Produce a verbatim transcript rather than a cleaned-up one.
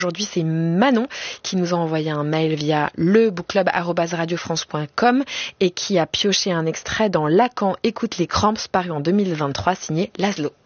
Aujourd'hui, c'est Manon qui nous a envoyé un mail via le book club arobase radio france point com et qui a pioché un extrait dans Lacan écoute les Cramps paru en deux mille vingt-trois signé Laszlo.